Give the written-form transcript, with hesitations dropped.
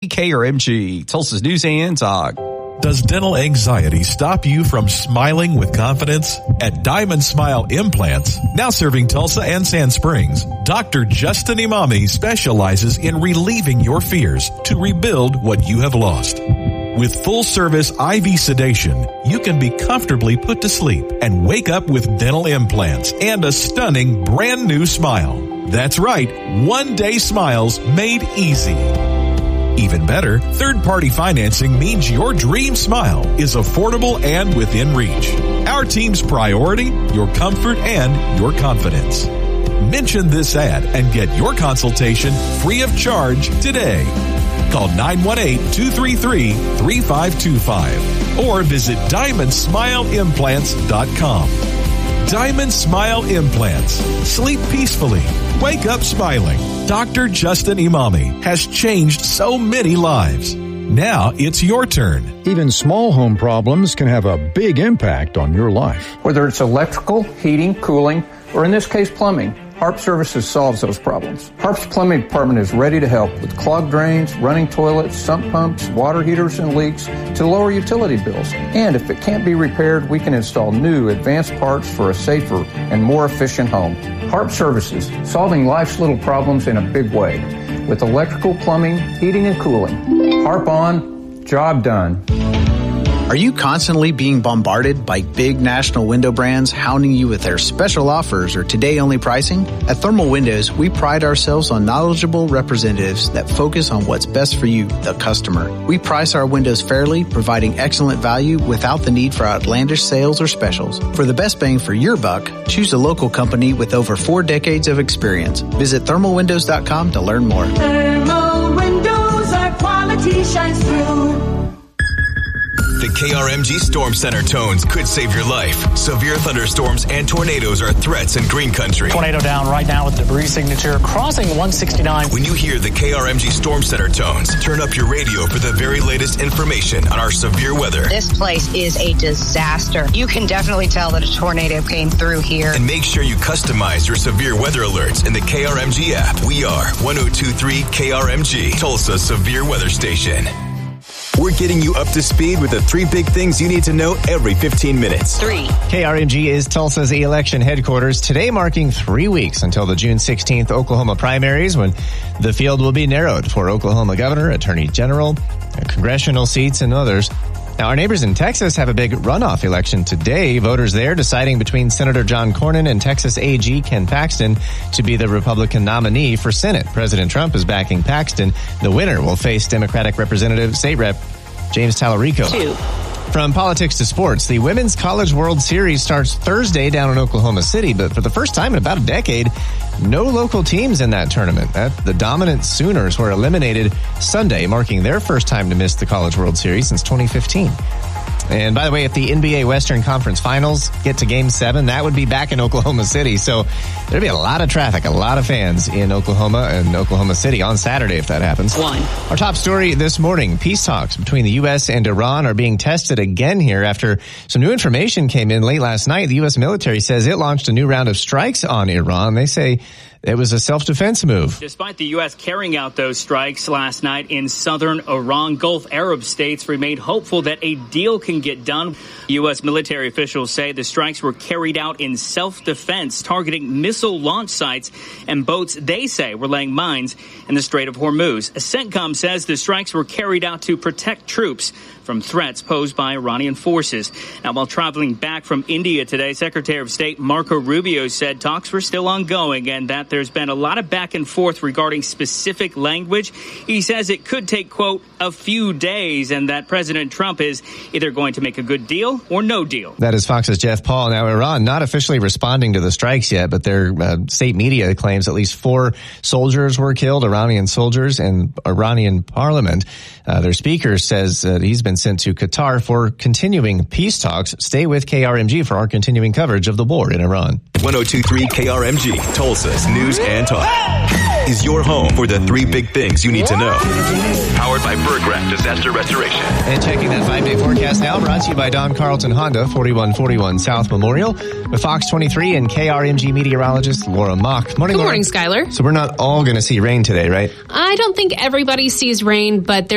KRMG, Tulsa's News and Talk. Does dental anxiety stop you from smiling with confidence? At Diamond Smile Implants, now serving Tulsa and Sand Springs, Dr. Justin Imami specializes in relieving your fears to rebuild what you have lost. With full-service IV sedation, you can be comfortably put to sleep and wake up with dental implants and a stunning brand new smile. That's right, one-day smiles made easy. Even better, third-party financing means your dream smile is affordable and within reach. Our team's priority, your comfort and your confidence. Mention this ad and get your consultation free of charge today. Call 918-233-3525 or visit DiamondSmileImplants.com. Diamond Smile Implants. Sleep peacefully. Wake up smiling. Dr. Justin Imami has changed so many lives. Now it's your turn. Even small home problems can have a big impact on your life. Whether it's electrical, heating, cooling, or in this case plumbing, Harp Services solves those problems. Harp's Plumbing Department is ready to help with clogged drains, running toilets, sump pumps, water heaters and leaks to lower utility bills. And if it can't be repaired, we can install new advanced parts for a safer and more efficient home. Harp Services, solving life's little problems in a big way with electrical, plumbing, heating, and cooling. Harp on, job done. Are you constantly being bombarded by big national window brands hounding you with their special offers or today-only pricing? At Thermal Windows, we pride ourselves on knowledgeable representatives that focus on what's best for you, the customer. We price our windows fairly, providing excellent value without the need for outlandish sales or specials. For the best bang for your buck, choose a local company with over 4 decades of experience. Visit thermalwindows.com to learn more. Thermal Windows, our quality shines through. The KRMG Storm Center tones could save your life. Severe thunderstorms and tornadoes are threats in green country. Tornado down right now with debris signature crossing 169. When you hear the KRMG Storm Center tones, turn up your radio for the very latest information on our severe weather. This place is a disaster. You can definitely tell that a tornado came through here. And make sure you customize your severe weather alerts in the KRMG app. We are 1023 KRMG, Tulsa Severe Weather Station. We're getting you up to speed with the 3 big things you need to know every 15 minutes. 3. KRMG is Tulsa's election headquarters, today marking 3 weeks until the June 16th Oklahoma primaries, when the field will be narrowed for Oklahoma governor, attorney general, congressional seats, and others. Now, our neighbors in Texas have a big runoff election today. Voters there deciding between Senator John Cornyn and Texas AG Ken Paxton to be the Republican nominee for Senate. President Trump is backing Paxton. The winner will face Democratic Representative State Rep James Tallarico. 2. From politics to sports, the Women's College World Series starts Thursday down in Oklahoma City, but for the first time in about a decade, no local teams in that tournament. The dominant Sooners were eliminated Sunday, marking their first time to miss the College World Series since 2015. And by the way, if the NBA Western Conference Finals get to Game 7, that would be back in Oklahoma City. So there'd be a lot of traffic, a lot of fans in Oklahoma and Oklahoma City on Saturday if that happens. 1. Our top story this morning, peace talks between the U.S. and Iran are being tested again here after some new information came in late last night. The U.S. military says it launched a new round of strikes on Iran. They say it was a self-defense move. Despite the U.S. carrying out those strikes last night in southern Iran, Gulf Arab states remain hopeful that a deal can get done. U.S. military officials say the strikes were carried out in self-defense, targeting missile launch sites and boats they say were laying mines in the Strait of Hormuz. CENTCOM says the strikes were carried out to protect troops from threats posed by Iranian forces. Now, while traveling back from India today, Secretary of State Marco Rubio said talks were still ongoing and that there's been a lot of back and forth regarding specific language. He says it could take, quote, a few days, and that President Trump is either going to make a good deal or no deal. That is Fox's Jeff Paul. Now, Iran not officially responding to the strikes yet, but their state media claims at least 4 soldiers were killed, Iranian soldiers, and Iranian parliament. Their speaker says he's been sent to Qatar for continuing peace talks. Stay with KRMG for our continuing coverage of the war in Iran. 1023 KRMG, Tulsa's News and Talk, is your home for the 3 big things you need to know. Powered by Berggraf Disaster Restoration. And checking that 5-day forecast now, brought to you by Don Carlton Honda, 4141 South Memorial, with Fox 23 and KRMG meteorologist Laura Mock. Good morning, Skylar. So we're not all going to see rain today, right? I don't think everybody sees rain, but